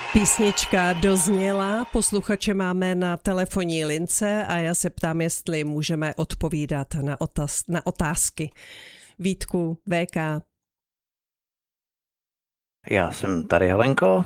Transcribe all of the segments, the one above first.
Písnička dozněla, posluchače máme na telefonní lince a já se ptám, jestli můžeme odpovídat na otázky. Vítku, VK. Já jsem tady, Helenko.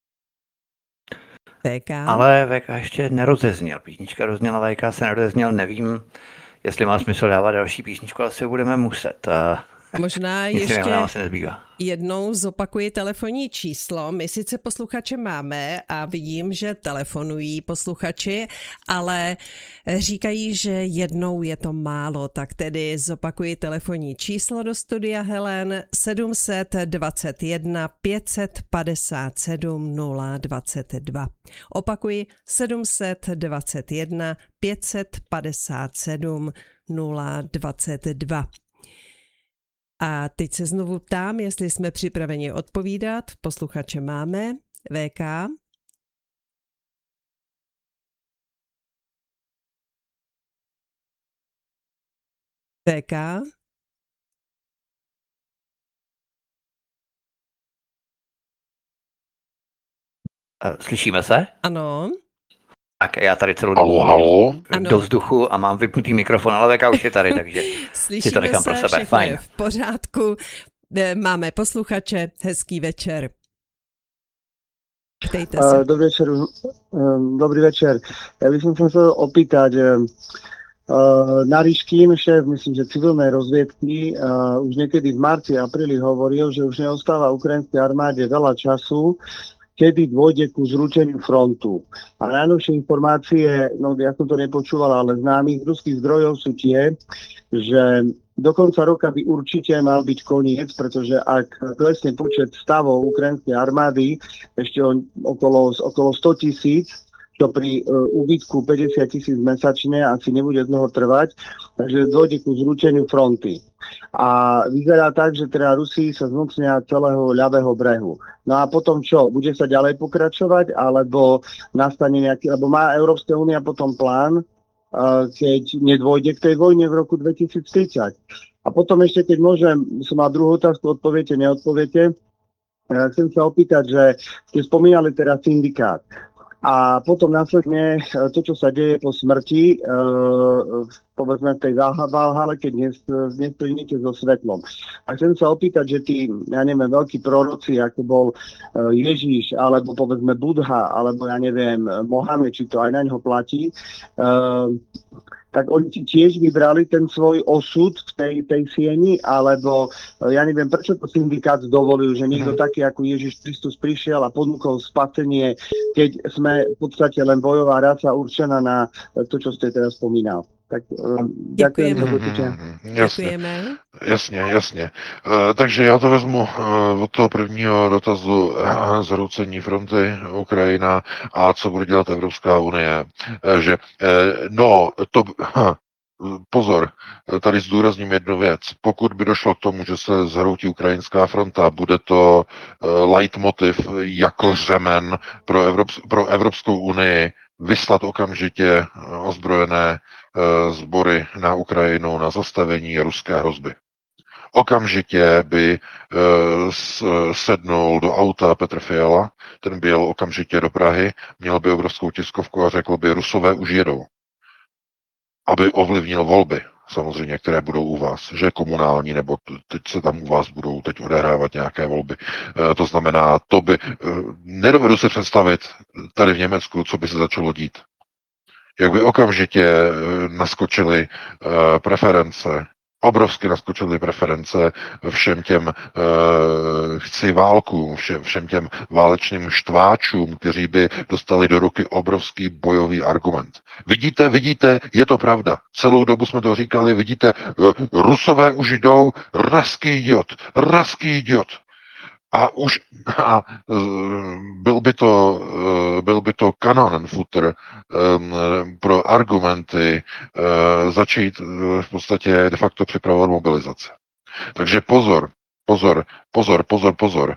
VK. Ale VK ještě nerozezněl. Písnička rozněla, VK se nerozezněl, nevím, jestli má smysl dávat další písničku, asi budeme muset. Možná ještě jednou zopakuji telefonní číslo. My sice posluchače máme a vidím, že telefonují posluchači, ale říkají, že jednou je to málo, tak tedy zopakuji telefonní číslo do studia Helen 721 557 022. Opakuji 721 557 022. A teď se znovu ptám, jestli jsme připraveni odpovídat. Posluchače máme. VK. VK. Slyšíme se? Ano. Tak já tady celou dobu do vzduchu a mám vypnutý mikrofon, ale VK už je tady, takže si to nechám pro sebe. Fajn. V pořádku. Máme posluchače. Hezký večer. Ptejte se. Dobrý večer. Ja by som sa chcel opýtať, Naryškin, šéf, myslím, že civilnej rozviedky, už niekedy v marci, apríli hovoril, že už neostáva ukrajinskej armáde veľa času, kedy dôjde ku zručeniu frontu. A najnovšie informácie, no ja som to nepočúval, ale známych ruských zdrojov sú tie, že do konca roka by určite mal byť koniec, pretože ak klesne počet stavov ukrajinskej armády ešte okolo 100 000, čo pri úbytku 50 000 mesačne asi nebude dlho trvať, takže dôjde ku zručeniu fronty. A vyzerá tak, že teda Rusi sa zmocnia celého ľavého brehu. No a potom čo? Bude sa ďalej pokračovať, alebo nastane nejaký, alebo má Európska únia potom plán, keď nedôjde k tej vojne v roku 2030. A potom ešte, keď môžem, som mal druhú otázku, odpoviete, neodpoviete. Chcem sa opýtať, že ste spomínali teraz syndikát. A potom následne to, čo sa deje po smrti, povedzme v tej Valhale, keď nesplníte so svetlom. A chcem sa opýtať, že tí, ja neviem, veľkí proroci, ako bol Ježíš, alebo povedzme Budha, alebo ja neviem, Mohamed, či to aj na ňo platí, tak oni si tiež vybrali ten svoj osud v tej sieni, alebo ja neviem, prečo to syndikát dovolil, že niekto taký ako Ježiš Kristus prišiel a ponúkol spasenie, keď sme v podstate len bojová raca určená na to, čo ste teraz spomínal. Tak ďakujem za určite. Jasně. Takže já to vezmu od toho prvního dotazu zhroucení fronty Ukrajina a co bude dělat Evropská unie. Pozor, tady zdůrazním jednu věc. Pokud by došlo k tomu, že se zhroutí ukrajinská fronta, bude to leitmotiv jako řemen pro Evropskou unii vyslat okamžitě ozbrojené sbory na Ukrajinu na zastavení ruské hrozby. Okamžitě by sednul do auta Petr Fiala, ten by jel okamžitě do Prahy, měl by obrovskou tiskovku a řekl by, Rusové už jedou. Aby ovlivnil volby, samozřejmě, které budou u vás, že komunální, nebo teď se tam u vás budou teď odehrávat nějaké volby. To znamená, nedovedu si představit tady v Německu, co by se začalo dít. Jak by okamžitě naskočily preference, obrovsky naskočily preference všem těm chci válku, všem těm válečným štváčům, kteří by dostali do ruky obrovský bojový argument. Vidíte, je to pravda. Celou dobu jsme to říkali, vidíte, Rusové už jdou, ruský idiot. A byl by to kanonenfutter pro argumenty začít v podstatě de facto připravovat mobilizace. Takže pozor.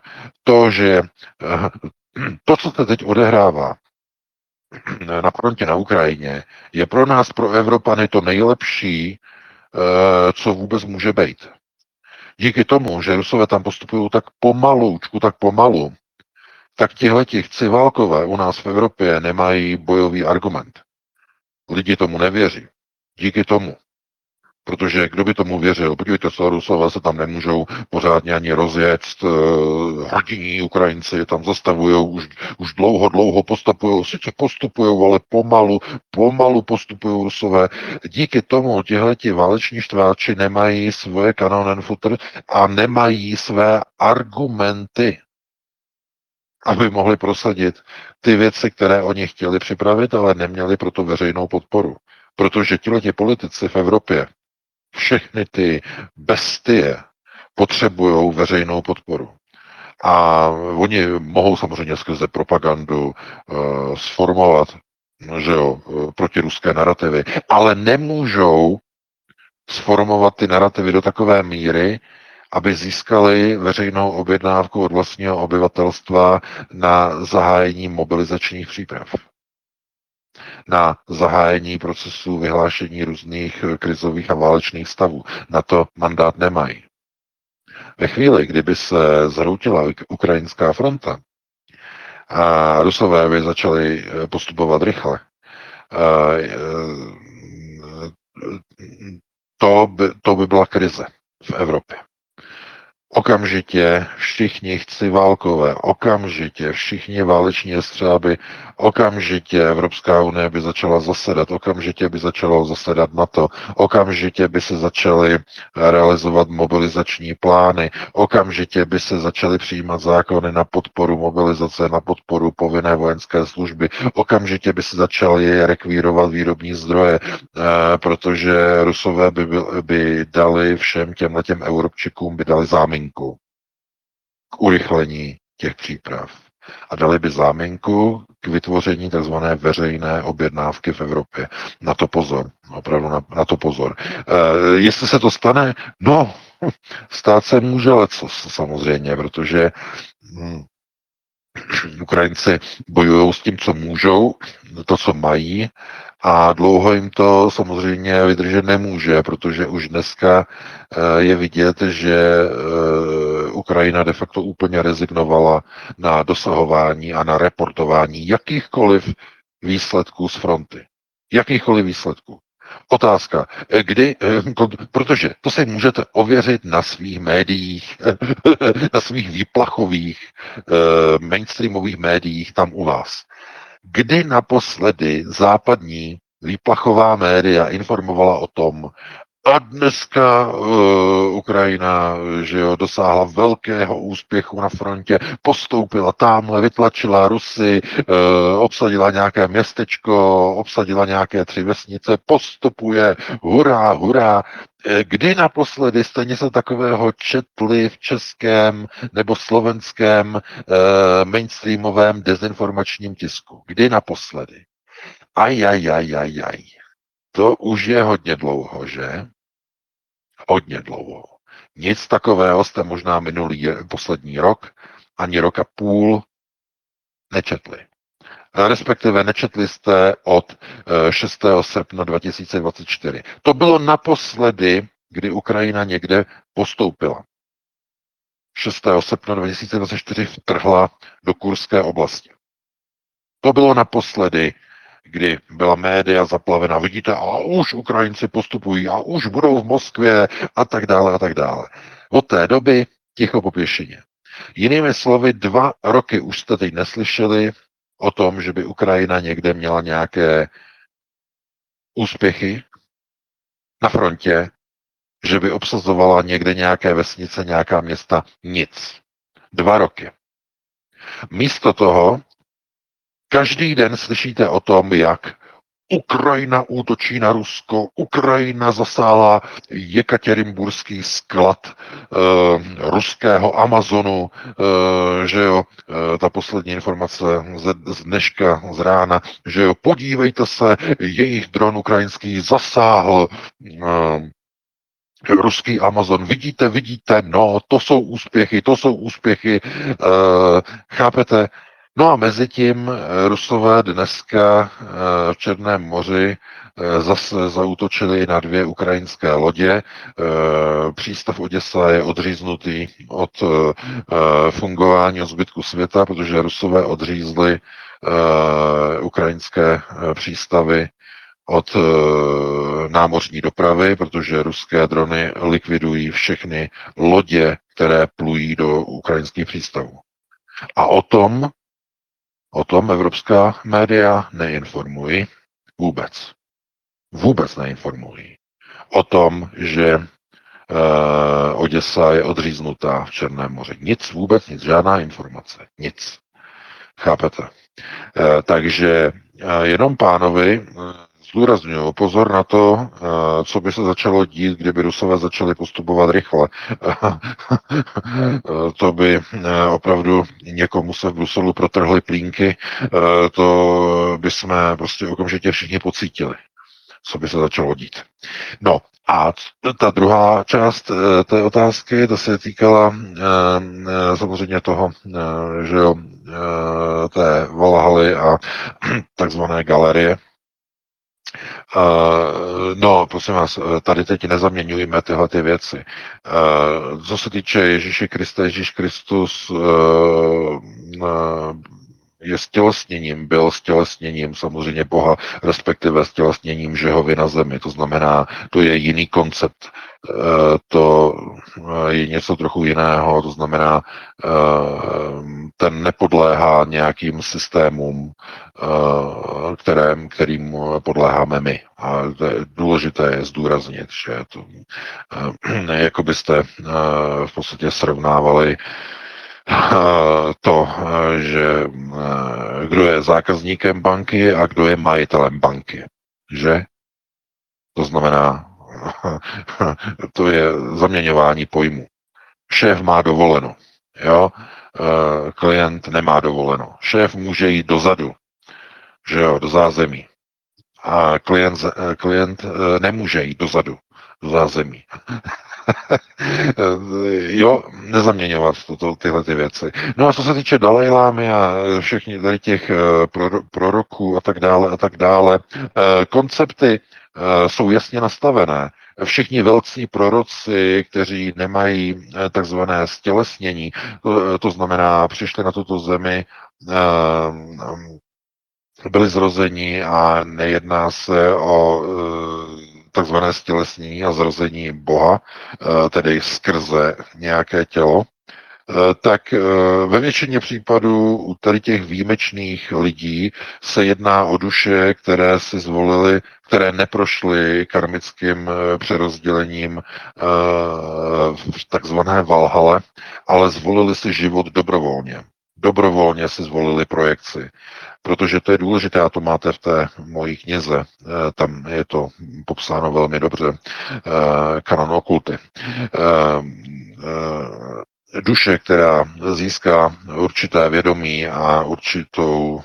To, co se teď odehrává na frontě na Ukrajině, je pro nás, pro Evropany, to nejlepší, co vůbec může být. Díky tomu, že Rusové tam postupují tak pomalu, tak tihleti civalkové u nás v Evropě nemají bojový argument. Lidi tomu nevěří. Díky tomu. Protože kdo by tomu věřil? Podívejte se, Rusové se tam nemůžou pořádně ani rozjet, hrdiní Ukrajinci tam zastavují, už dlouho sice postupují, ale pomalu postupují Rusové. Díky tomu tihleti váleční štváči nemají svoje Kanonenfutter a nemají své argumenty, aby mohli prosadit ty věci, které oni chtěli připravit, ale neměli proto veřejnou podporu. Protože tihleti politici v Evropě, všechny ty bestie potřebují veřejnou podporu. A oni mohou samozřejmě skrze propagandu sformovat, že jo, protiruské narrativy, ale nemůžou sformovat ty narrativy do takové míry, aby získali veřejnou objednávku od vlastního obyvatelstva na zahájení mobilizačních příprav, na zahájení procesu vyhlášení různých krizových a válečných stavů. Na to mandát nemají. Ve chvíli, kdyby se zhroutila ukrajinská fronta a Rusové by začali postupovat rychle, to by byla krize v Evropě. Okamžitě všichni chciválkové, okamžitě všichni váleční jestřáby, okamžitě Evropská unie by začala zasedat, okamžitě by začalo zasedat NATO, okamžitě by se začaly realizovat mobilizační plány, okamžitě by se začaly přijímat zákony na podporu mobilizace, na podporu povinné vojenské služby, okamžitě by se začaly rekvírovat výrobní zdroje, protože Rusové by dali všem těmhletěm Evropčikům by dali záminku k urychlení těch příprav. A dali by záminku k vytvoření tzv. Veřejné objednávky v Evropě. Na to pozor. Opravdu na to pozor. Jestli se to stane, no, stát se může lecos samozřejmě, protože Ukrajinci bojují s tím, co můžou, to, co mají, a dlouho jim to samozřejmě vydržet nemůže, protože už dneska je vidět, že Ukrajina de facto úplně rezignovala na dosahování a na reportování jakýchkoliv výsledků z fronty. Jakýchkoliv výsledků. Otázka, kdy, protože to si můžete ověřit na svých médiích, na svých výplachových mainstreamových médiích tam u vás. Kdy naposledy západní výplachová média informovala o tom, a dneska Ukrajina, že jo, dosáhla velkého úspěchu na frontě, postoupila tamhle, vytlačila Rusy, obsadila nějaké městečko, obsadila nějaké 3 vesnice, postupuje, hurá, hurá. Kdy naposledy jste něco takového četli v českém nebo slovenském mainstreamovém dezinformačním tisku? Kdy naposledy? Aj. To už je hodně dlouho, že? Hodně dlouho. Nic takového jste možná poslední rok, ani rok a půl nečetli. Respektive nečetli jste od 6. srpna 2024. To bylo naposledy, kdy Ukrajina někde postoupila. 6. srpna 2024 vtrhla do Kurské oblasti. To bylo naposledy, kdy byla média zaplavena, vidíte, a už Ukrajinci postupují, a už budou v Moskvě, a tak dále, a tak dále. Od té doby ticho po pěšině. Jinými slovy, 2 roky už jste teď neslyšeli o tom, že by Ukrajina někde měla nějaké úspěchy na frontě, že by obsazovala někde nějaké vesnice, nějaká města, nic. 2 roky. Místo toho každý den slyšíte o tom, jak Ukrajina útočí na Rusko, Ukrajina zasáhla jekatěrinburský sklad ruského Amazonu, že jo, ta poslední informace z dneška, z rána, že jo, podívejte se, jejich dron ukrajinský zasáhl ruský Amazon. Vidíte, no, to jsou úspěchy, chápete? No a mezi tím Rusové dneska v Černém moři zase zaútočili na 2 ukrajinské lodě. Přístav Oděsa je odříznutý od fungování od zbytku světa, protože Rusové odřízli ukrajinské přístavy od námořní dopravy, protože ruské drony likvidují všechny lodě, které plují do ukrajinských přístavů. A o tom evropská média neinformují vůbec. Vůbec neinformují. O tom, že Oděsa je odříznutá v Černém moři. Nic, vůbec nic, žádná informace. Nic. Chápete? Takže jenom pánovi zdůrazňuji pozor na to, co by se začalo dít, kdyby Rusové začali postupovat rychle. To by opravdu někomu se v Bruselu protrhly plínky, to by jsme prostě okamžitě všichni pocítili, co by se začalo dít. No a ta druhá část té otázky, ta se týkala samozřejmě toho, že jo, té Valhaly a takzvané galerie. No, prosím vás, tady teď nezaměňujeme tyhle ty věci. Co se týče Ježíše Krista, Ježíš Kristus je stělesněním, byl stělesněním samozřejmě Boha, respektive stělesněním Žehovy na zemi. To znamená, to je jiný koncept. To je něco trochu jiného, to znamená, ten nepodléhá nějakým systémům, kterým podléháme my. A důležité je zdůraznit, že to, jako byste v podstatě srovnávali to, že kdo je zákazníkem banky a kdo je majitelem banky. Že? To znamená, to je zaměňování pojmu. Šéf má dovoleno, jo? Klient nemá dovoleno. Šéf může jít dozadu, že jo, do zázemí. A klient nemůže jít dozadu, do zázemí. Jo, nezaměňovat tyhle ty věci. No a co se týče Dalajlámy a všech tady těch proroků a tak dále, koncepty jsou jasně nastavené. Všichni velcí proroci, kteří nemají takzvané stělesnění, to znamená, přišli na tuto zemi, byli zrozeni a nejedná se o takzvané stělesnění a zrození Boha, tedy skrze nějaké tělo, tak ve většině případů u tady těch výjimečných lidí se jedná o duše, které si zvolili, které neprošly karmickým přerozdělením v takzvané Valhale, ale zvolili si život dobrovolně. Dobrovolně si zvolili projekci. Protože to je důležité, a to máte v té mojí knize, tam je to popsáno velmi dobře, Kanon okulty. Duše, která získá určité vědomí a určitou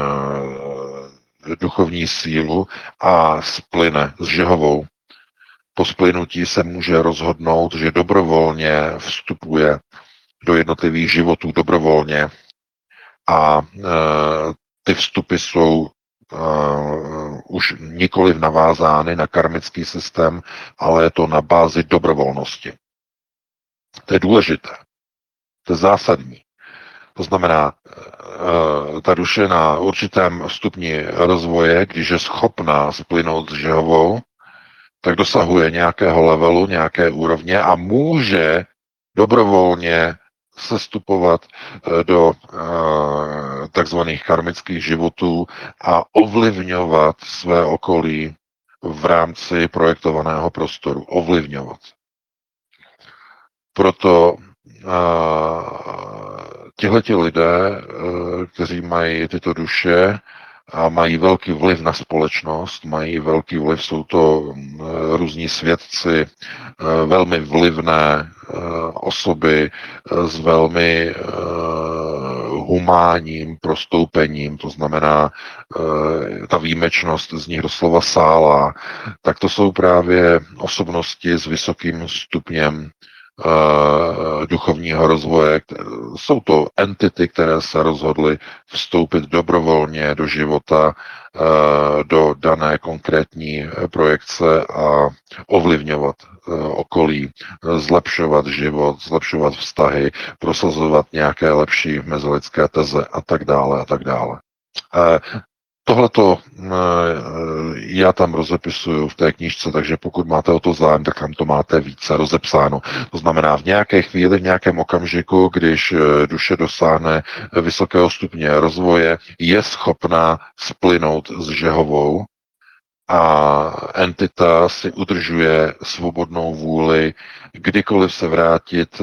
duchovní sílu a splyne s Žehovou, po splynutí se může rozhodnout, že dobrovolně vstupuje do jednotlivých životů dobrovolně a ty vstupy jsou už nikoliv navázány na karmický systém, ale je to na bázi dobrovolnosti. To je důležité. To je zásadní. To znamená, ta duše na určitém stupni rozvoje, když je schopná splynout s Žehovou, tak dosahuje nějakého levelu, nějaké úrovně a může dobrovolně sestupovat do takzvaných karmických životů a ovlivňovat své okolí v rámci projektovaného prostoru. Ovlivňovat. Proto tihleti lidé, kteří mají tyto duše a mají velký vliv na společnost, mají velký vliv, jsou to různí svědci, velmi vlivné osoby s velmi humánním prostoupením, to znamená ta výjimečnost z nich doslova sála, tak to jsou právě osobnosti s vysokým stupněm duchovního rozvoje. Jsou to entity, které se rozhodly vstoupit dobrovolně do života, do dané konkrétní projekce a ovlivňovat okolí, zlepšovat život, zlepšovat vztahy, prosazovat nějaké lepší mezilidské teze a tak dále a tak dále. Tohleto já tam rozepisuju v té knížce, takže pokud máte o to zájem, tak tam to máte více rozepsáno. To znamená, v nějaké chvíli, v nějakém okamžiku, když duše dosáhne vysokého stupně rozvoje, je schopná splynout s žehovou a entita si udržuje svobodnou vůli kdykoliv se vrátit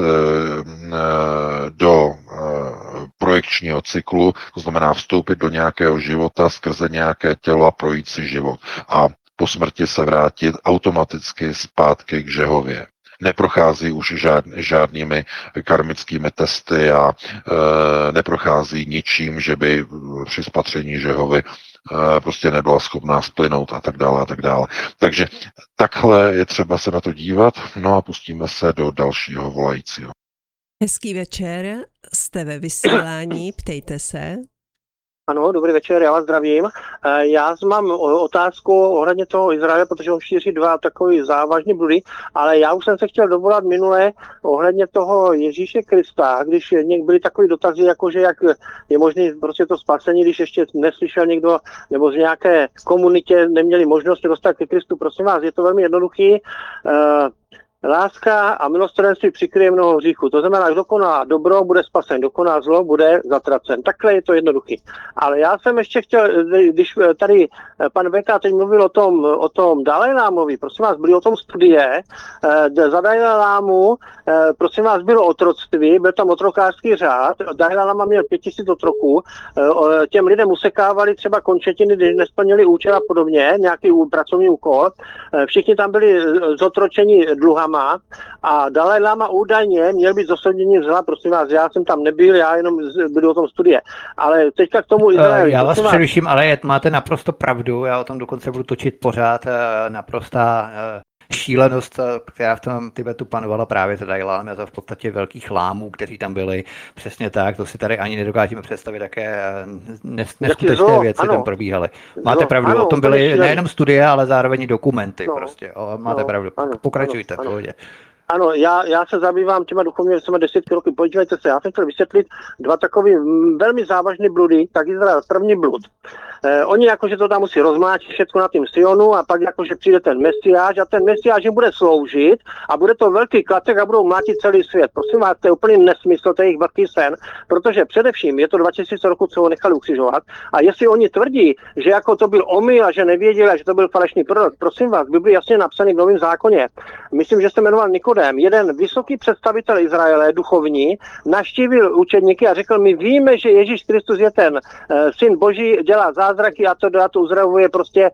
do projekčního cyklu, to znamená vstoupit do nějakého života skrze nějaké tělo a projít si život. A po smrti se vrátit automaticky zpátky k žehově. Neprochází už žádnými karmickými testy a neprochází ničím, že by při spatření žehovy prostě nebyla schopná splynout a tak dále a tak dále. Takže takhle je třeba se na to dívat, no a pustíme se do dalšího volajícího. Hezký večer, jste ve vysílání, ptejte se. Ano, dobrý večer, já vás zdravím. Já mám otázku ohledně toho Izraele, protože on šíří dva takové závažné bludy, ale já už jsem se chtěl dovolat minule ohledně toho Ježíše Krista, když byly takové dotazy, jakože jak je možné prostě to spasení, když ještě neslyšel někdo, nebo z nějaké komunitě neměli možnost se dostat ke Kristu. Prosím vás, je to velmi jednoduchý. Láska a milosrdenství přikryje mnoho hříchů. To znamená, kdo koná dobro, bude spasen, kdo koná zlo, bude zatracen. Takhle je to jednoduchý. Ale já jsem ještě chtěl, když tady pan Beka teď mluvil o tom Dalajlámovi, prosím vás, byly o tom studie, za Dalajlámu, prosím vás, bylo otroctví, byl tam otrokářský řád, Dalajláma měl 5000 otroků, těm lidem usekávali třeba končetiny, když nesplnili účel a podobně, nějaký pracovní úkol, všichni tam byli zotročeni dluhama, a Dalajláma údajně měl být zosodění zla, prosím vás, já jsem tam nebyl, já jenom byl o tom studie. Ale teďka k tomu Izraeli. Já vás přeruším, ale máte naprosto pravdu, já o tom dokonce budu točit pořád, naprostá šílenost, která v tom Tibetu panovala právě za Dalajlámy a za v podstatě velkých lámů, kteří tam byli. Přesně tak, to si tady ani nedokážeme představit, jaké neskutečné věci tam probíhaly. Máte pravdu, o tom byly nejenom studie, ale zároveň dokumenty. Prostě. Máte pravdu. Pokračujte. Ano. Ano, já se zabývám těma duchovními věcmi 10 roky. Podívejte se, já jsem chtěl vysvětlit dva takové velmi závažné bludy. Tak Izrael, první blud. Oni jakože to tam musí rozmáčit všechno na tím Sionu a pak jakože přijde ten Mesiáš a ten Mesiáš jim bude sloužit a bude to velký klatek a budou mlátit celý svět. Prosím vás, to je úplný nesmysl, to je jejich velký sen, protože především je to 2000 roku, co ho nechali ukřižovat a jestli oni tvrdí, že jako to byl omyl a že nevěděli a že to byl falešný prorok, prosím vás, by byl jasně napsaný v Novém zákoně. Myslím, že se jmenoval Nikodém. Jeden vysoký představitel Izraele, duchovní, navštívil učedníky a řekl, my víme, že Ježíš Kristus je ten syn Boží, dělá zázraky a to uzdravuje, prostě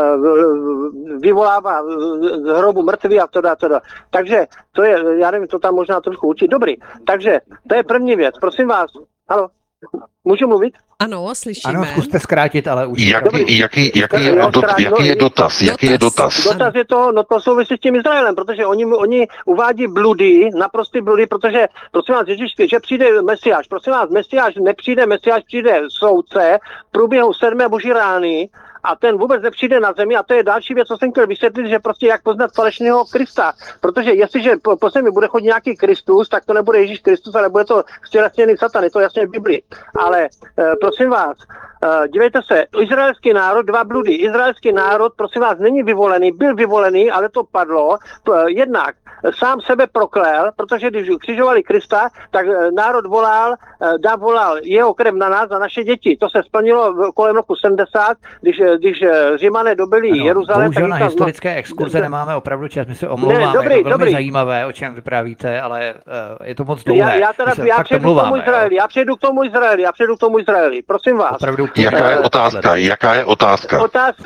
vyvolává z hrobu mrtvý a to. Takže to je, já nevím, to tam možná trošku učí. Dobrý, takže to je první věc. Prosím vás, halo, můžu mluvit? Ano, slyšíme. Ano, zkuste zkrátit, ale už... Jaký je dotaz? Dotaz je to, no to souvisí s tím Izraelem, protože oni uvádí bludy, naprostý bludy, protože, prosím vás, Ježíš, že přijde Mesiáš. Prosím vás, Mesiáš nepřijde, Mesiáš přijde soudce v průběhu 7. boží rány a ten vůbec nepřijde na zemi a to je další věc, co jsem chtěl vysvětlit, že prostě jak poznat falešného Krista. Protože jestliže po zemi bude chodit nějaký Kristus, tak to nebude Ježíš Kristus, ale bude to stělesněný Satan, je to jasně v Biblii. Ale prosím vás, dívejte se, izraelský národ, dva bludy. Izraelský národ, prosím vás, není vyvolený, byl vyvolený, ale to padlo. Jednak sám sebe proklel, protože když křižovali Krista, tak národ volal jeho krev na nás, na naše děti. To se splnilo kolem roku 70, když Římané dobili Jeruzalém. Bohužel na historické exkurze nemáme opravdu čas, my se omlouváme, je to velmi zajímavé, o čem vyprávíte, ale je to moc dlouhé. Já přejdu k tomu Izraeli, prosím vás. Opravdu, Jaká je otázka?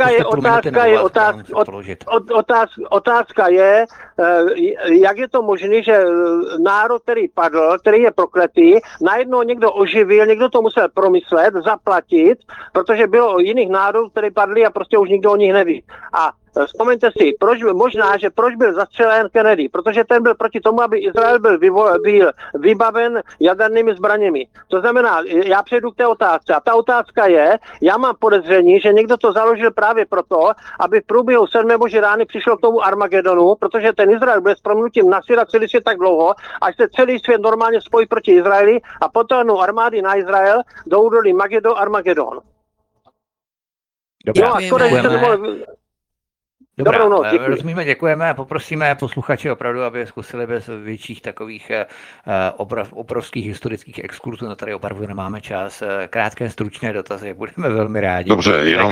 Otázka je, jak je to možné, že národ, který padl, který je prokletý, najednou někdo oživil, někdo to musel promyslet, zaplatit, protože bylo jiných národů, které padly a prostě už nikdo o nich neví. A Vzpomeňte si, proč byl zastřelen Kennedy, protože ten byl proti tomu, aby Izrael byl vybaven jadernými zbraněmi. To znamená, já přejdu k té otázce a ta otázka je, já mám podezření, že někdo to založil právě proto, aby v průběhu 7. boží rány přišlo k tomu Armagedonu, protože ten Izrael bude s prominutím nasírat celý svět tak dlouho, až se celý svět normálně spojí proti Izraeli a potáhnou armády na Izrael do údolí Armagedon. Dobře, No a skoro, že se to dobrá, Dobrou noc, děkuji. rozumíme, děkujeme a poprosíme posluchače opravdu, aby zkusili bez větších takových obrovských historických exkurzů, na tady opravdu nemáme čas. Krátké, stručné dotazy, budeme velmi rádi. Dobře,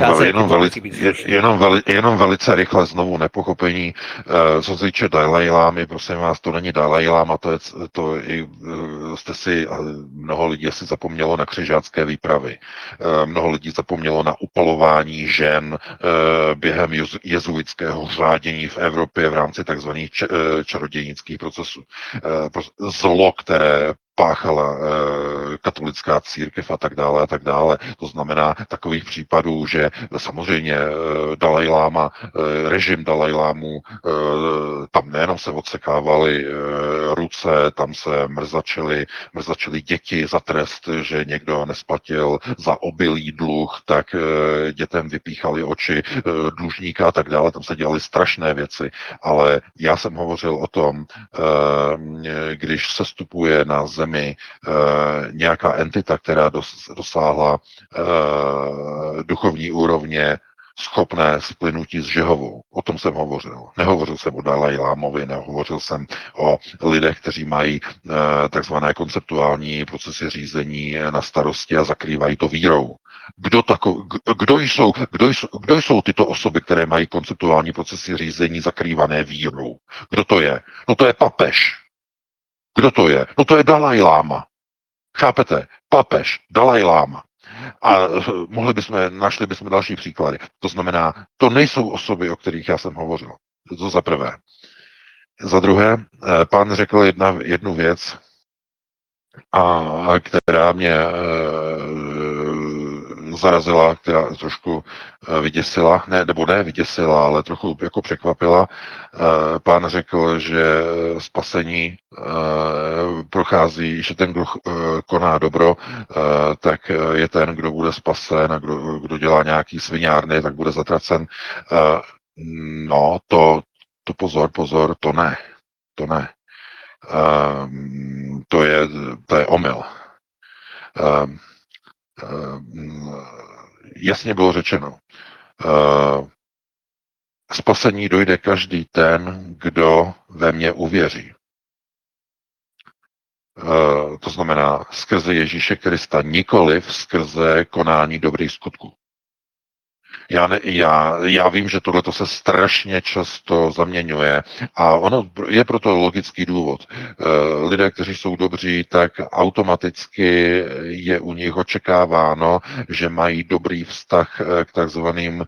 jenom velice rychle znovu nepochopení. Co se týče Dalaj Lámy, prosím vás, to není Dalaj Láma, mnoho lidí asi zapomnělo na křižácké výpravy. Mnoho lidí zapomnělo na upalování žen během jezuitského řádění v Evropě v rámci takzvaných čarodějnických procesů. Zlo, které páchala katolická církev a tak dále a tak dále. To znamená takových případů, že samozřejmě Dalaj Láma, režim Dalaj Lámu, tam nejenom se odsekávaly ruce, tam se mrzačily děti za trest, že někdo nesplatil za obilý dluh, tak dětem vypíchali oči dlužníka a tak dále, tam se dělaly strašné věci, ale já jsem hovořil o tom, když se vstupuje na zemi nějaká entita, která dosáhla duchovní úrovně schopné splynutí s Žehovou. O tom jsem hovořil. Nehovořil jsem o Dalaj Lámovi, nehovořil jsem o lidech, kteří mají takzvané konceptuální procesy řízení na starosti a zakrývají to vírou. Kdo jsou tyto osoby, které mají konceptuální procesy řízení zakrývané vírou? Kdo to je? No to je papež. Kdo to je? No to je Dalaj Láma. Chápete? Papež, Dalaj Láma. A našli bychom další příklady. To znamená, to nejsou osoby, o kterých já jsem hovořil. To za prvé. Za druhé, pán řekl jednu věc, která mě zarazila, která trošku vyděsila, ne vyděsila, ale trochu jako překvapila. Pán řekl, že spasení prochází, že ten, kdo koná dobro, tak je ten, kdo bude spasen a kdo dělá nějaký sviňárny, tak bude zatracen. No, to pozor, to ne. To je omyl. Jasně bylo řečeno, spasení dojde každý ten, kdo ve mně uvěří. To znamená skrze Ježíše Krista, nikoliv skrze konání dobrých skutků. Já vím, že tohleto se strašně často zaměňuje a ono je proto logický důvod. Lidé, kteří jsou dobří, tak automaticky je u nich očekáváno, že mají dobrý vztah k takzvaným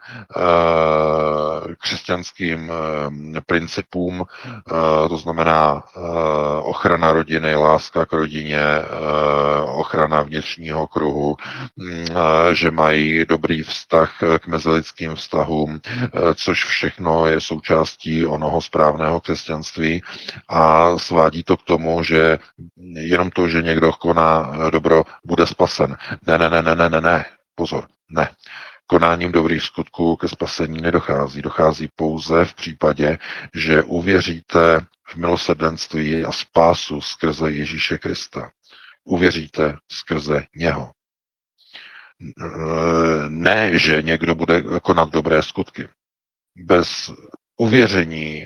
křesťanským principům, to znamená ochrana rodiny, láska k rodině, ochrana vnitřního kruhu, že mají dobrý vztah k mezilidským vztahům, což všechno je součástí onoho správného křesťanství a svádí to k tomu, že jenom to, že někdo koná dobro, bude spasen. Ne, pozor, ne. Konáním dobrých skutků ke spasení nedochází. Dochází pouze v případě, že uvěříte v milosrdenství a spásu skrze Ježíše Krista. Uvěříte skrze něho. Ne, že někdo bude konat dobré skutky. Bez uvěření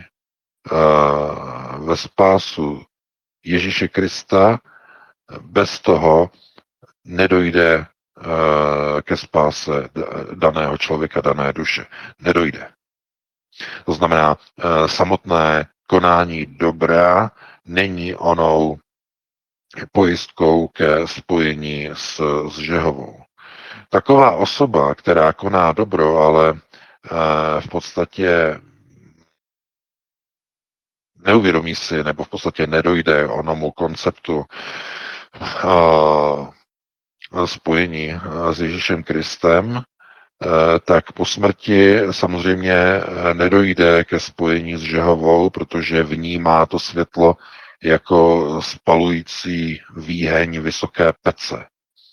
ve spásu Ježíše Krista, bez toho nedojde ke spáse daného člověka, dané duše. Nedojde. To znamená, samotné konání dobra není onou pojistkou ke spojení s Žehovou. Taková osoba, která koná dobro, ale v podstatě neuvědomí si, nebo v podstatě nedojde onomu konceptu spojení s Ježíšem Kristem, tak po smrti samozřejmě nedojde ke spojení s Žehovou, protože v ní má to světlo jako spalující výheň vysoké pece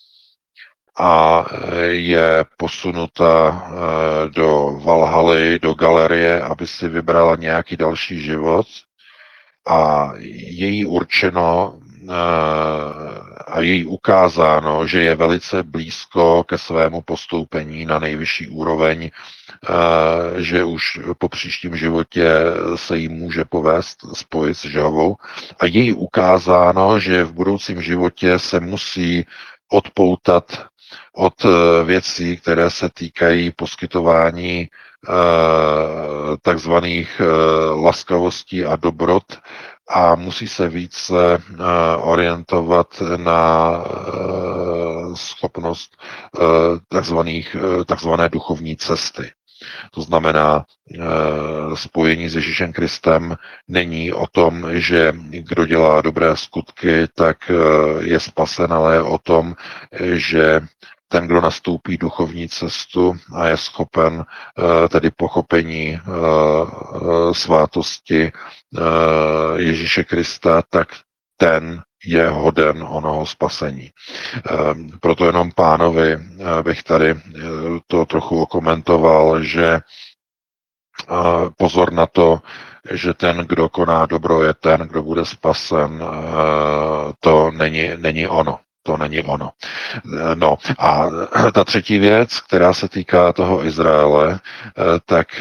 a je posunuta do Valhaly, do galerie, aby si vybrala nějaký další život a její určeno a její ukázáno, že je velice blízko ke svému postoupení na nejvyšší úroveň, že už po příštím životě se jí může povést spojit s Žehovou a její ukázáno, že v budoucím životě se musí odpoutat od věcí, které se týkají poskytování takzvaných laskavostí a dobrot a musí se více orientovat na schopnost takzvané duchovní cesty. To znamená, spojení s Ježíšem Kristem není o tom, že kdo dělá dobré skutky, tak je spasen, ale je o tom, že ten, kdo nastoupí duchovní cestu a je schopen tedy pochopení svátosti Ježíše Krista, tak ten je hoden onoho spasení. Proto jenom pánovi bych tady to trochu okomentoval, že pozor na to, že ten, kdo koná dobro, je ten, kdo bude spasen. To není ono. To není ono. No a ta třetí věc, která se týká toho Izraele, tak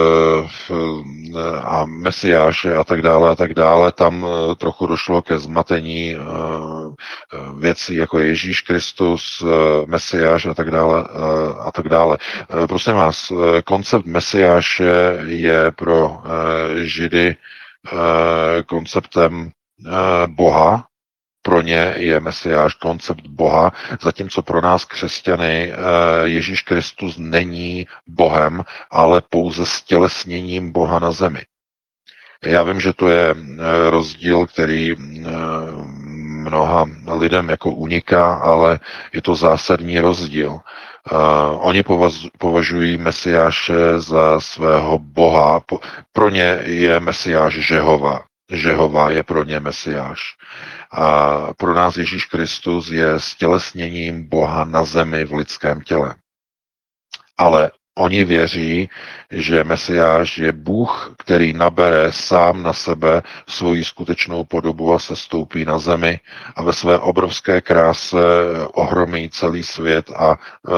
a Mesiáše a tak dále, tam trochu došlo ke zmatení věcí jako Ježíš Kristus, Mesiáš a tak dále. Prosím vás, koncept Mesiáše je pro Židy konceptem Boha. Pro ně je Mesiáš koncept Boha, zatímco pro nás křesťany Ježíš Kristus není Bohem, ale pouze stělesněním Boha na zemi. Já vím, že to je rozdíl, který mnoha lidem jako uniká, ale je to zásadní rozdíl. Oni považují Mesiáše za svého Boha. Pro ně je Mesiáš Žehova. Žehova je pro ně Mesiáš. A pro nás Ježíš Kristus je stělesněním Boha na zemi v lidském těle. Ale oni věří, že Mesiáš je Bůh, který nabere sám na sebe svoji skutečnou podobu a sestoupí na zemi a ve své obrovské kráse ohromí celý svět a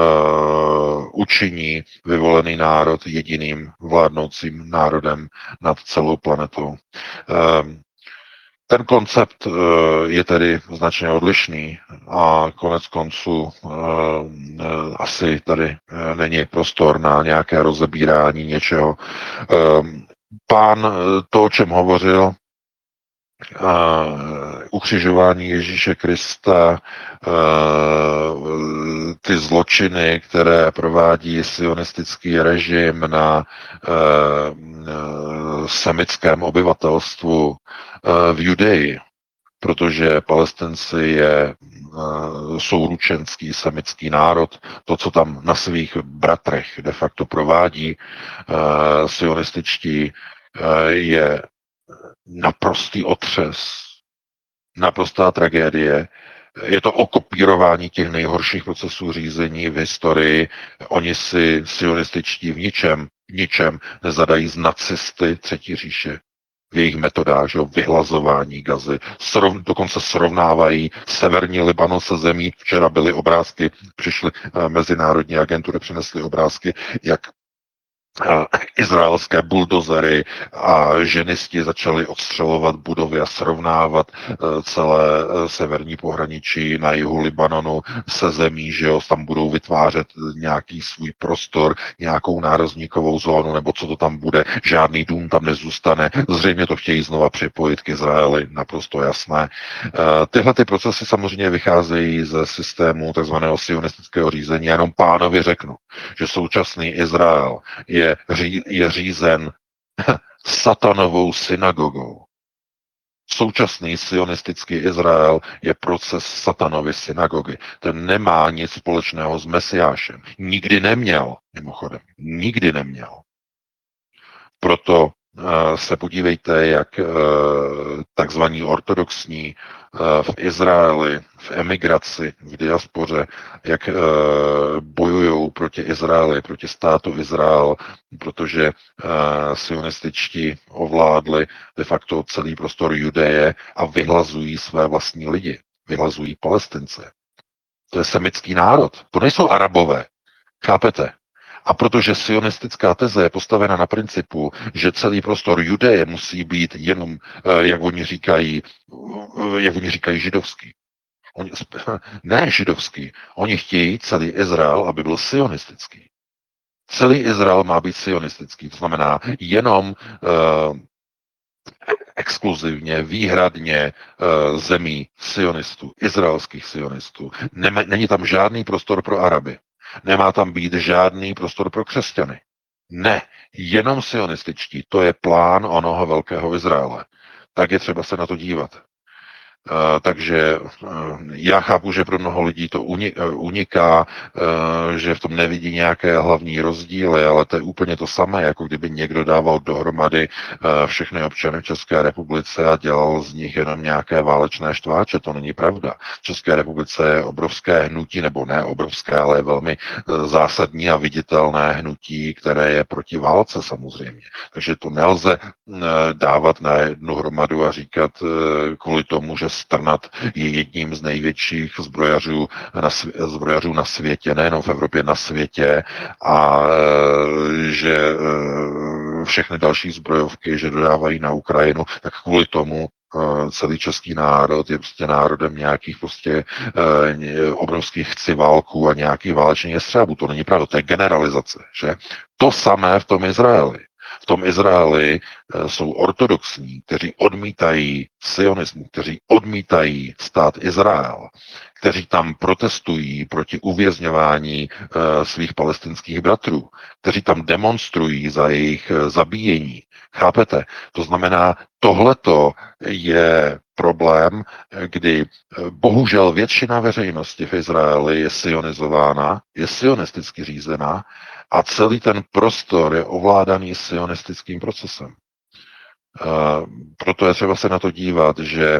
učiní vyvolený národ jediným vládnoucím národem nad celou planetou. Ten koncept je tedy značně odlišný a konec konců asi tady není prostor na nějaké rozebírání něčeho. Pán to, o čem hovořil, ukřižování Ježíše Krista, ty zločiny, které provádí sionistický režim na semickém obyvatelstvu v Judeji, protože Palestinci jsou ručenský semický národ. To, co tam na svých bratrech de facto provádí sionističtí, je naprostý otřes, naprostá tragédie. Je to okopírování těch nejhorších procesů řízení v historii. Oni si sionističtí v ničem nezadají z nacisty Třetí říše v jejich metodách, že vyhlazování Gazy. Dokonce srovnávají severní Libanon se zemí. Včera byly obrázky, přišly mezinárodní agentury, přinesly obrázky, jak izraelské buldozery a ženisti začali odstřelovat budovy a srovnávat celé severní pohraničí na jihu Libanonu se zemí, že jo, tam budou vytvářet nějaký svůj prostor, nějakou nárazníkovou zónu, nebo co to tam bude, žádný dům tam nezůstane. Zřejmě to chtějí znova připojit k Izraeli, naprosto jasné. Tyhle ty procesy samozřejmě vycházejí ze systému tzv. Sionistického řízení. Já jenom pánovi řeknu, že současný Izrael je řízen satanovou synagogou, Současný sionistický Izrael je proces Satanovy synagogy. Ten nemá nic společného s Mesiášem. Nikdy neměl, mimochodem. Nikdy neměl. Proto se podívejte, jak takzvaní ortodoxní v Izraeli, v emigraci, v diaspoře, jak bojují proti Izraeli, proti státu Izrael, protože sionističtí ovládli de facto celý prostor Judeje a vyhlazují své vlastní lidi, vyhlazují Palestince. To je semický národ, to nejsou Arabové, chápete? A protože sionistická teze je postavena na principu, že celý prostor Judeje musí být jenom, jak oni říkají židovský. Ne židovský. Oni chtějí celý Izrael, aby byl sionistický. Celý Izrael má být sionistický. To znamená jenom exkluzivně, výhradně zemí sionistů, izraelských sionistů. Není tam žádný prostor pro Araby. Nemá tam být žádný prostor pro křesťany. Ne, jenom sionističtí. To je plán onoho velkého Izraele. Tak je třeba se na to dívat. Takže já chápu, že pro mnoho lidí to uniká, že v tom nevidí nějaké hlavní rozdíly, ale to je úplně to samé, jako kdyby někdo dával dohromady všechny občany v České republice a dělal z nich jenom nějaké válečné štváče. To není pravda. V České republice je obrovské hnutí, nebo ne obrovské, ale je velmi zásadní a viditelné hnutí, které je proti válce samozřejmě. Takže to nelze dávat na jednu hromadu a říkat kvůli tomu, že Strnad je jedním z největších zbrojařů na světě, nejenom v Evropě, na světě, a že všechny další zbrojovky, že dodávají na Ukrajinu, tak kvůli tomu celý český národ je prostě národem nějakých prostě obrovských chciválků a nějakých válečných jestřábů. To není pravda, to je generalizace, že? To samé v tom Izraeli. V tom Izraeli jsou ortodoxní, kteří odmítají sionismu, kteří odmítají stát Izrael, kteří tam protestují proti uvězňování svých palestinských bratrů, kteří tam demonstrují za jejich zabíjení. Chápete? To znamená, tohleto je problém, kdy bohužel většina veřejnosti v Izraeli je sionizována, je sionisticky řízená a celý ten prostor je ovládaný sionistickým procesem. Proto je třeba se na to dívat, že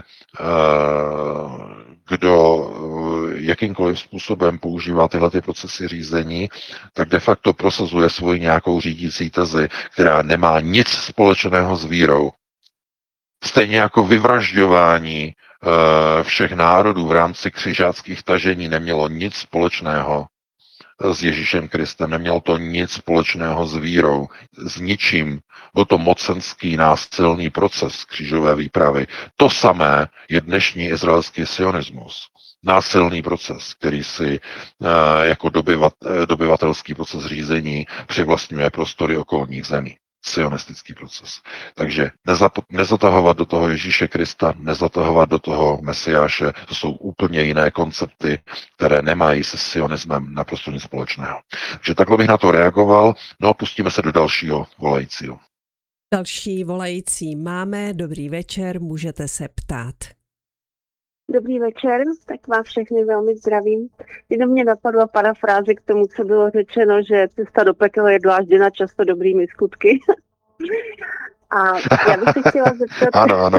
kdo jakýmkoliv způsobem používá tyhle ty procesy řízení, tak de facto prosazuje svoji nějakou řídící tezi, která nemá nic společného s vírou. Stejně jako vyvražďování všech národů v rámci křižáckých tažení nemělo nic společného s Ježíšem Kristem, nemělo to nic společného s vírou, s ničím. Byl to mocenský násilný proces křížové výpravy. To samé je dnešní izraelský sionismus. Násilný proces, který si jako dobyvatelský proces řízení přivlastňuje prostory okolních zemí. Sionistický proces. Takže nezatahovat do toho Ježíše Krista, nezatahovat do toho Mesiáše, to jsou úplně jiné koncepty, které nemají se sionismem naprosto nic společného. Takže takhle bych na to reagoval. No a pustíme se do dalšího volajícího. Další volající máme. Dobrý večer, můžete se ptát. Dobrý večer, tak vás všechny velmi zdravím. Jenom mě napadla parafráze k tomu, co bylo řečeno, že cesta do pekel je dlážděna často dobrými skutky. A já bych se chtěla zeptat... Ano.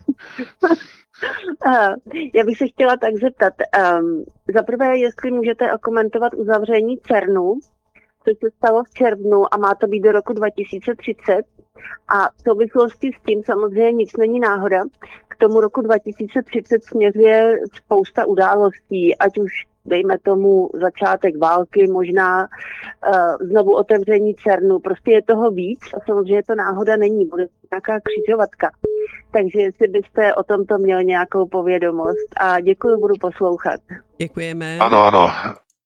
Já bych se chtěla tak zeptat. Za prvé, jestli můžete okomentovat uzavření CERNu, co se stalo v červnu a má to být do roku 2030. A v souvislosti s tím samozřejmě nic není náhoda. K tomu roku 2030 směřuje spousta událostí, ať už dejme tomu začátek války, možná znovu otevření CERNu. Prostě je toho víc a samozřejmě to náhoda není, bude nějaká křižovatka. Takže jestli byste o tomto měl nějakou povědomost. A děkuji, budu poslouchat. Děkujeme.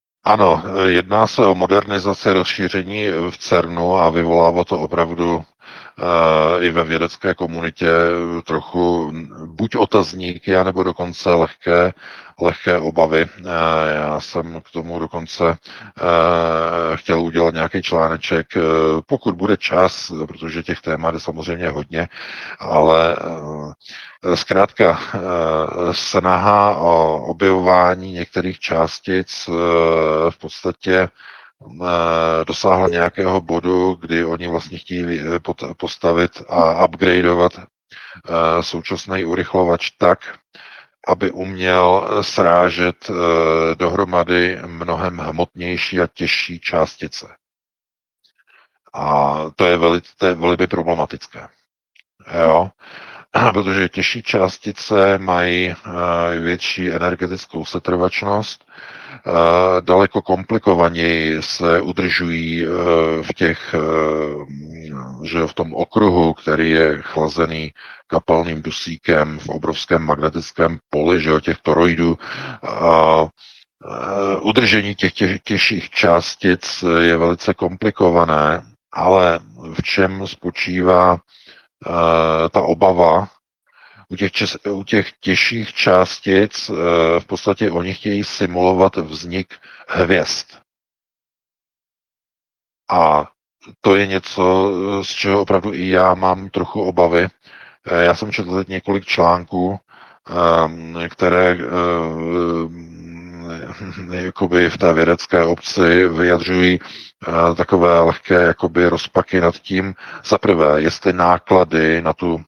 Ano, jedná se o modernizaci, rozšíření v CERNu a vyvolává to opravdu i ve vědecké komunitě trochu buď otazníky, anebo dokonce lehké obavy. Já jsem k tomu dokonce chtěl udělat nějaký článeček, pokud bude čas, protože těch témat je samozřejmě hodně, ale zkrátka snaha o objevování některých částic v podstatě dosáhla nějakého bodu, kdy oni vlastně chtějí postavit a upgradeovat současný urychlovač tak, aby uměl srážet dohromady mnohem hmotnější a těžší částice. A to je velmi problematické. Jo? Protože těžší částice mají větší energetickou setrvačnost, daleko komplikovaněji se udržují v tom okruhu, který je chlazený kapalným dusíkem v obrovském magnetickém poli, že jo, těch toroidů. Udržení těch těžších částic je velice komplikované, ale v čem spočívá ta obava u těch těžších částic, v podstatě oni chtějí simulovat vznik hvězd. A to je něco, z čeho opravdu i já mám trochu obavy. Já jsem četl teď několik článků, které jakoby v té vědecké obci vyjadřují takové lehké jakoby rozpaky nad tím, za prvé, jestli náklady na tu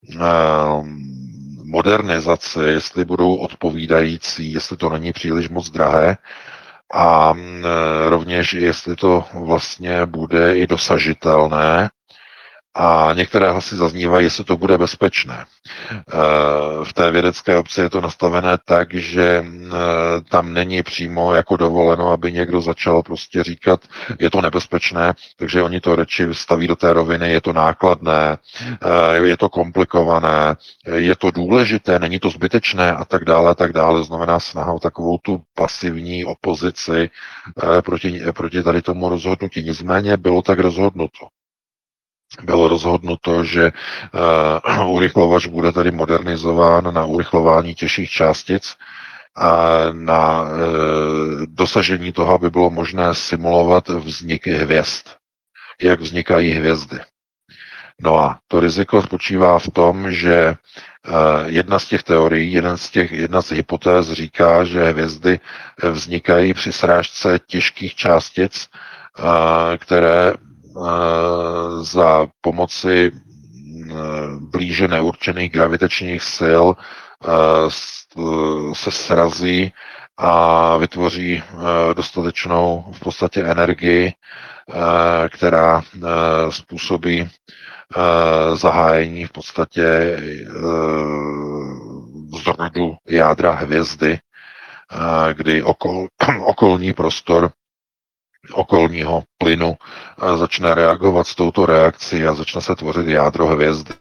modernizaci, jestli budou odpovídající, jestli to není příliš moc drahé a rovněž jestli to vlastně bude i dosažitelné a některé hlasy zaznívají, jestli to bude bezpečné. V té vědecké obci je to nastavené tak, že tam není přímo jako dovoleno, aby někdo začal prostě říkat, je to nebezpečné, takže oni to radši staví do té roviny, je to nákladné, je to komplikované, je to důležité, není to zbytečné a tak dále, tak dále. Znamená snaha o takovou tu pasivní opozici proti tady tomu rozhodnutí. Nicméně bylo tak rozhodnuto. Bylo rozhodnuto, že urychlovač bude tady modernizován na urychlování těžších částic a na dosažení toho, aby bylo možné simulovat vzniky hvězd. Jak vznikají hvězdy. No a to riziko spočívá v tom, že jedna z těch teorií, jedna z hypotéz říká, že hvězdy vznikají při srážce těžkých částic, které za pomoci blíže neurčených gravitačních sil se srazí a vytvoří dostatečnou v podstatě energii, která způsobí zahájení v podstatě zrodu jádra hvězdy, kdy okolní prostor okolního plynu začne reagovat s touto reakcí a začne se tvořit jádro hvězdy.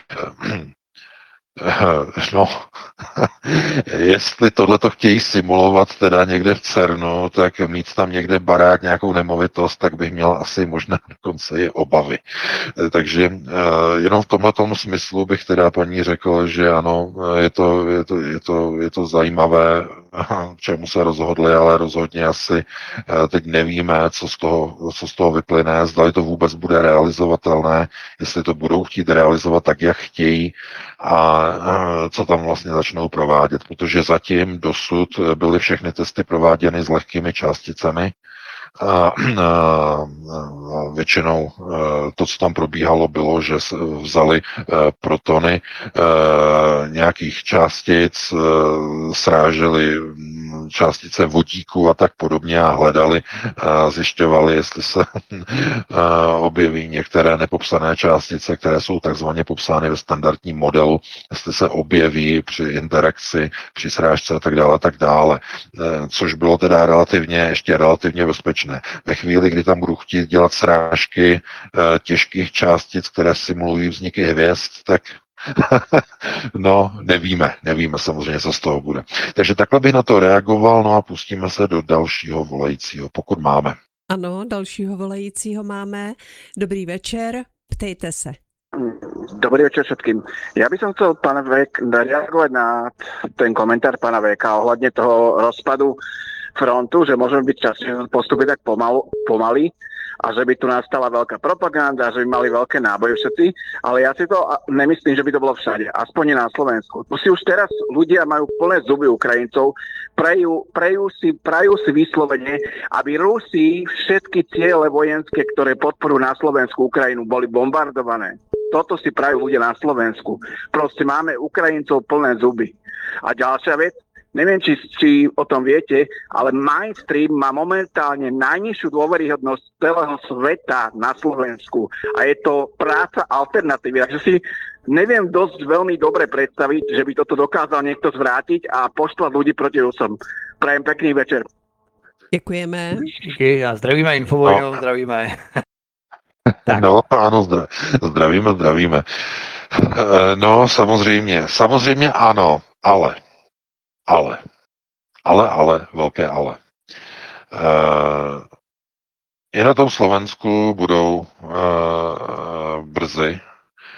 No, jestli tohleto chtějí simulovat teda někde v CERNu, tak mít tam někde barák, nějakou nemovitost, tak bych měl asi možná dokonce i obavy. Takže jenom v tomhletom smyslu bych teda paní řekl, že ano, je to zajímavé, čemu se rozhodli, ale rozhodně asi teď nevíme, co z toho vyplyne, zda to vůbec bude realizovatelné, jestli to budou chtít realizovat tak, jak chtějí a co tam vlastně začnou provádět, protože zatím dosud byly všechny testy prováděny s lehkými částicemi. Většinou to, co tam probíhalo, bylo, že vzali protony nějakých částic, sráželi částice vodíku a tak podobně a hledali, zjišťovali, jestli se objeví některé nepopsané částice, které jsou takzvaně popsány ve standardním modelu, jestli se objeví při interakci, při srážce a tak dále, což bylo teda ještě relativně bezpečné. Ve chvíli, kdy tam budu chtít dělat srážky těžkých částic, které simulují vzniky hvězd, tak no, nevíme samozřejmě, co z toho bude. Takže takhle bych na to reagoval, no a pustíme se do dalšího volajícího, pokud máme. Ano, dalšího volajícího máme. Dobrý večer. Ptejte se. Dobrý večer všetkým. Ja by som chcel, pán Vek, reagovať na ten komentár pána Veka ohľadne toho rozpadu frontu, že môžeme byť časne postupiť tak pomaly a že by tu nastala veľká propaganda, že by mali veľké náboje všetci, ale ja si to nemyslím, že by to bolo všade, aspoň nie na Slovensku. Tu si už teraz ľudia majú plné zuby Ukrajincov, prajú si vyslovene, aby Rusi všetky ciele vojenské, ktoré podporujú na Slovensku Ukrajinu, boli bombardované. Toto si prajú ľudia na Slovensku. Proste máme Ukrajincov plné zuby. A ďalšia vec, neviem, či o tom viete, ale mainstream má momentálne najnižšiu dôveryhodnosť celého sveta na Slovensku. A je to práca alternatívy. Takže si neviem dosť veľmi dobre predstaviť, že by toto dokázal niekto zvrátiť a poštvať ľudí proti Rusom. Prajem pekný večer. Děkujeme. Díky a zdravíme Infovojnu, zdravíme. Tak. No, ano, zdravíme. No, samozřejmě ano, ale, velké ale. I na tom Slovensku budou brzy,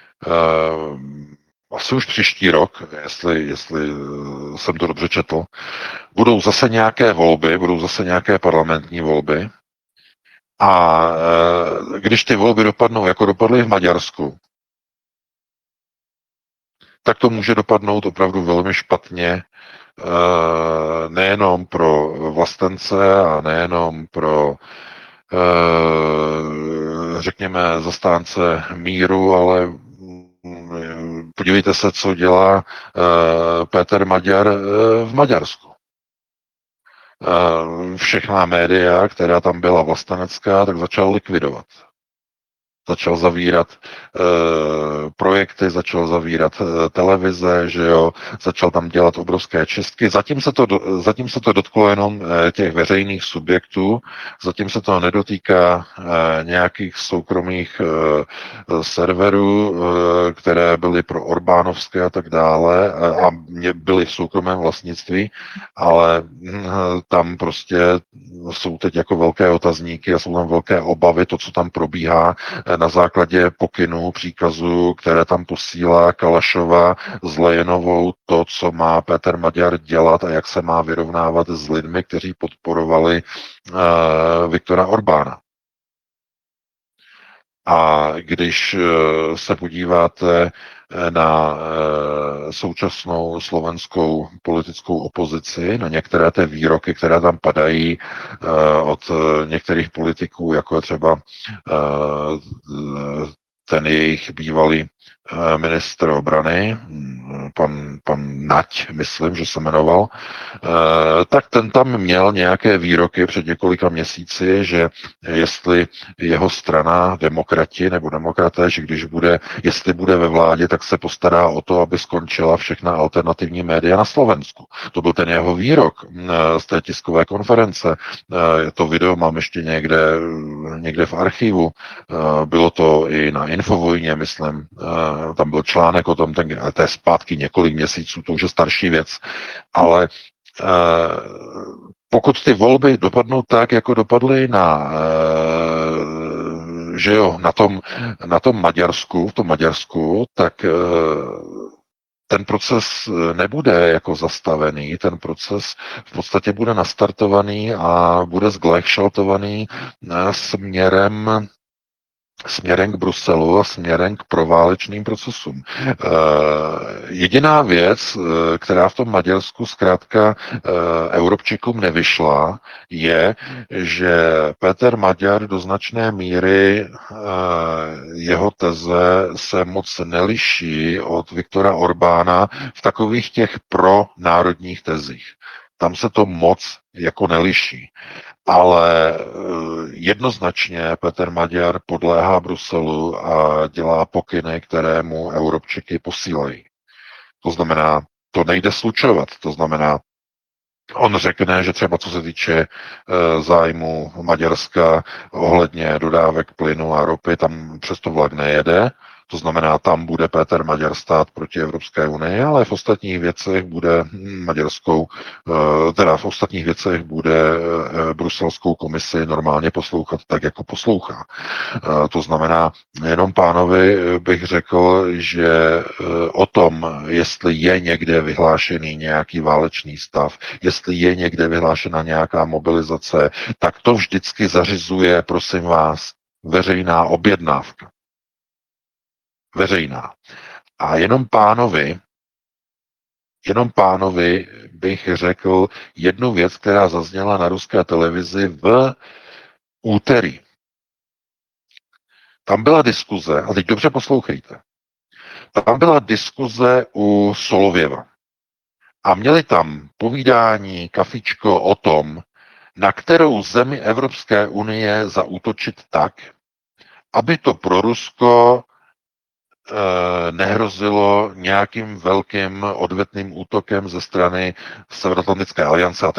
asi už příští rok, jestli jsem to dobře četl, budou zase nějaké volby, budou zase nějaké parlamentní volby. A když ty volby dopadnou, jako dopadly v Maďarsku, tak to může dopadnout opravdu velmi špatně, nejenom pro vlastence a nejenom pro, řekněme, zastánce míru, ale podívejte se, co dělá Péter Maďar v Maďarsku. Všechna média, která tam byla vlastenecká, tak začal likvidovat. Začal zavírat projekty, začal zavírat televize, že jo, začal tam dělat obrovské čistky. Zatím se to dotklo jenom těch veřejných subjektů, zatím se to nedotýká nějakých soukromých serverů, které byly pro Orbánovské a tak dále a byly v soukromém vlastnictví, ale tam prostě jsou teď jako velké otazníky a jsou tam velké obavy, to, co tam probíhá na základě pokynů, příkazů, které tam posílá Kalašova s Lejenovou, to, co má Péter Maďar dělat a jak se má vyrovnávat s lidmi, kteří podporovali Viktora Orbána. A když se podíváte na současnou slovenskou politickou opozici, na některé té výroky, které tam padají od některých politiků, jako je třeba ten jejich bývalý ministr obrany, pan Nať, myslím, že se jmenoval, tak ten tam měl nějaké výroky před několika měsíci, že jestli jeho strana demokrati nebo demokraté, že jestli bude ve vládě, tak se postará o to, aby skončila všechna alternativní média na Slovensku. To byl ten jeho výrok z té tiskové konference. To video mám ještě někde v archivu. Bylo to i na Infovojně, myslím. Tam byl článek o tom, to je zpátky několik měsíců, to už je starší věc, ale pokud ty volby dopadnou tak, jako dopadly na tom Maďarsku, v tom Maďarsku, tak ten proces nebude jako zastavený, ten proces v podstatě bude nastartovaný a bude zglajšaltovaný směrem k Bruselu a směrem k proválečným procesům. Jediná věc, která v tom Maďarsku zkrátka Europčikům nevyšla, je, že Péter Maďar do značné míry jeho teze se moc neliší od Viktora Orbána v takových těch pronárodních tezích. Tam se to moc jako neliší. Ale jednoznačně Péter Maďar podléhá Bruselu a dělá pokyny, které mu Europčiky posílají. To znamená, to nejde slučovat. To znamená, on řekne, že třeba co se týče zájmu Maďarska ohledně dodávek plynu a ropy, tam přesto vlak nejede. To znamená, tam bude Péter Maďar stát proti Evropské unii, ale v ostatních věcech bude v ostatních věcech bude bruselskou komisi normálně poslouchat tak, jako poslouchá. To znamená, jenom pánovi bych řekl, že o tom, jestli je někde vyhlášený nějaký válečný stav, jestli je někde vyhlášena nějaká mobilizace, tak to vždycky zařizuje, prosím vás, veřejná objednávka. Veřejná. A jenom pánovi bych řekl jednu věc, která zazněla na ruské televizi v úterý. Tam byla diskuze, a teď dobře poslouchejte, tam byla diskuze u Solověva. A měli tam povídání, kafičko o tom, na kterou zemi Evropské unie zaútočit tak, aby to pro Rusko nehrozilo nějakým velkým odvetným útokem ze strany Severoatlantické aliance a